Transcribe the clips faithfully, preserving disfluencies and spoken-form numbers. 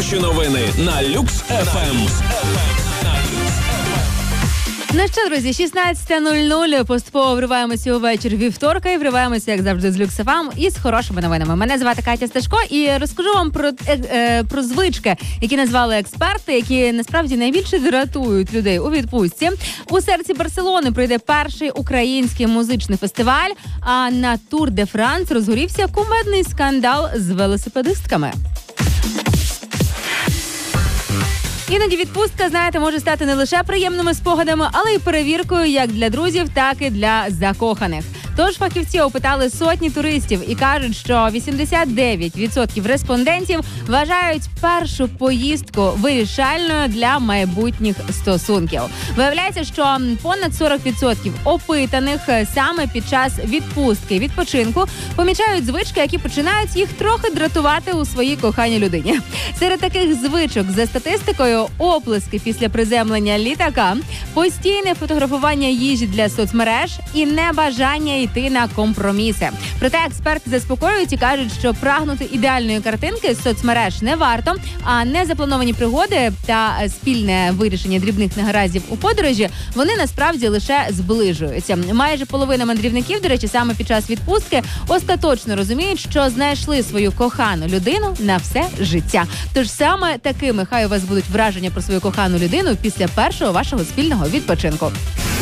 Хороші новини на Люкс еф ем. Ну що, друзі, шістнадцята нуль нуль, поступово вриваємося у вечір вівторка і вриваємося, як завжди, з Люкс еф ем із хорошими новинами. Мене звати Катя Сташко і розкажу вам про, е, е, про звички, які назвали експерти, які насправді найбільше дратують людей у відпустці. У серці Барселони пройде перший український музичний фестиваль, а на Тур де Франс розгорівся кумедний скандал з велосипедистками. Іноді відпустка, знаєте, може стати не лише приємними спогадами, але й перевіркою як для друзів, так і для закоханих. Тож фахівці опитали сотні туристів і кажуть, що вісімдесят дев'ять відсотків респондентів вважають першу поїздку вирішальною для майбутніх стосунків. Виявляється, що понад сорок відсотків опитаних саме під час відпустки, відпочинку помічають звички, які починають їх трохи дратувати у своїй коханій людині. Серед таких звичок за статистикою оплески після приземлення літака, постійне фотографування їжі для соцмереж і небажання йти на компроміси. Проте експерти заспокоюють і кажуть, що прагнути ідеальної картинки з соцмереж не варто, а незаплановані пригоди та спільне вирішення дрібних негараздів у подорожі, вони насправді лише зближуються. Майже половина мандрівників, до речі, саме під час відпустки остаточно розуміють, що знайшли свою кохану людину на все життя. Тож саме такими хай у вас будуть враження про свою кохану людину після першого вашого спільного відпочинку.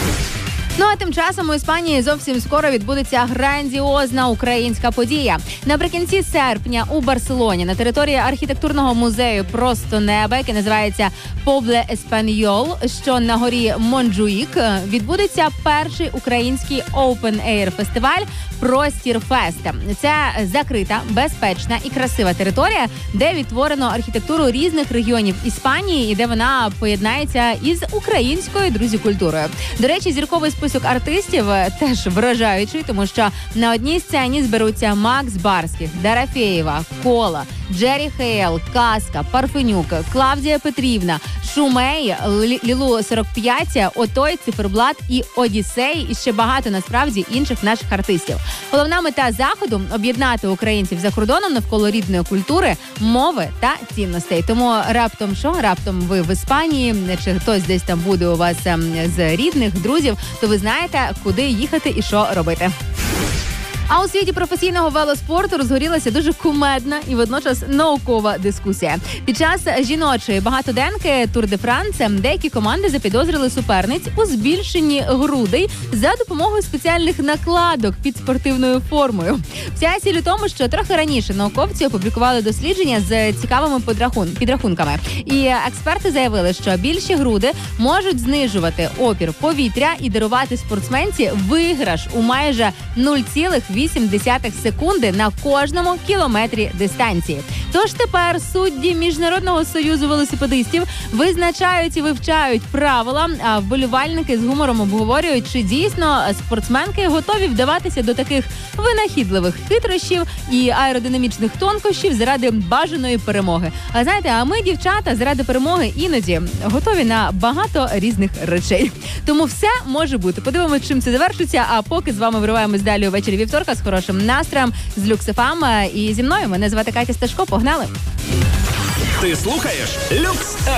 Ну а тим часом у Іспанії зовсім скоро відбудеться грандіозна українська подія. Наприкінці серпня у Барселоні на території архітектурного музею «Просто небо», який називається Побле Еспаньол, що на горі Монджуїк, відбудеться перший український open-air фестиваль «Простір Фест». Це закрита, безпечна і красива територія, де відтворено архітектуру різних регіонів Іспанії і де вона поєднається із українською, друзі, культурою. До речі, зірковий список артистів теж вражаючий, тому що на одній сцені зберуться Макс Барських, Дарафєєва, Кола, Джері Хейл, Казка, Парфенюк, Клавдія Петрівна, Шумей, Лілу сорок п'ять, Отой, Циферблат і Одіссей, і ще багато, насправді, інших наших артистів. Головна мета заходу – об'єднати українців за кордоном навколо рідної культури, мови та цінностей. Тому раптом що? Раптом ви в Іспанії, чи хтось десь там буде у вас з рідних, друзів, то ви знаєте, куди їхати і що робити. А у світі професійного велоспорту розгорілася дуже кумедна і водночас наукова дискусія. Під час жіночої багатоденки Тур де Франс деякі команди запідозрили суперниць у збільшенні грудей за допомогою спеціальних накладок під спортивною формою. Вся ціль у тому, що трохи раніше науковці опублікували дослідження з цікавими підрахунками. І експерти заявили, що більші груди можуть знижувати опір повітря і дарувати спортсменці виграш у майже нуль цілих вісім десятих секунди на кожному кілометрі дистанції. Тож тепер судді Міжнародного союзу велосипедистів визначають і вивчають правила, а вболівальники з гумором обговорюють, чи дійсно спортсменки готові вдаватися до таких винахідливих хитрощів і аеродинамічних тонкощів заради бажаної перемоги. А знаєте, а ми, дівчата, заради перемоги іноді готові на багато різних речей. Тому все може бути. Подивимось, чим це завершиться, а поки з вами вриваємось далі у вечір вівторка з хорошим настроєм, з Люкс еф ем. І зі мною, мене звати Катя Сташко, погнали! Ти слухаєш Люкс еф ем.